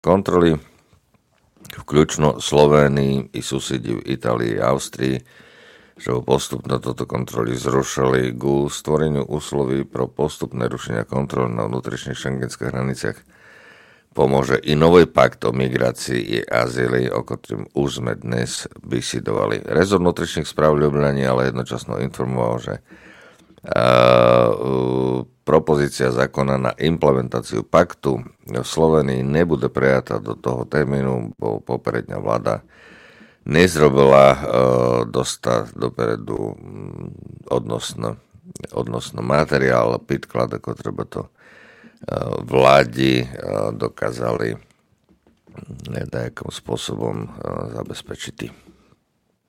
kontroly vključno Slovenii i susedi v Italii a Austriji, že postupno toto kontroly zrušili ku stvoreniu úsloví pro postupné rušenia kontrol na vnútričných šengenských hraniciach. Pomôže i nový pakt o migrácii i azyli, o ktorým už sme dnes bisidovali. Rezort vnútričných správ Ljubljany ale jednočasno informoval, že propozícia zákona na implementáciu paktu v Slovenii nebude prijatá do toho termínu, bo popredňa vláda nezrobila dosta dopredu odnosno materiál, podklad, ako treba to vládi dokázali nejakým spôsobom zabezpečiť.